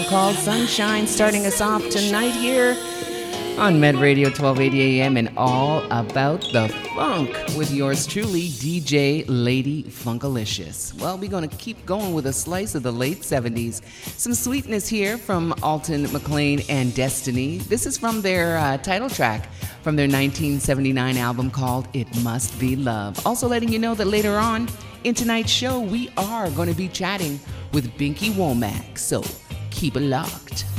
called Sunshine, starting us off tonight here on Med Radio 1280 AM and all about the funk with yours truly, DJ Lady Funkalicious. Well, we're going to keep going with a slice of the late 70s. Some sweetness here from Alton McClain and Destiny. This is from their title track from their 1979 album called It Must Be Love. Also letting you know that later on in tonight's show, we are going to be chatting with Binky Womack. So keep it locked.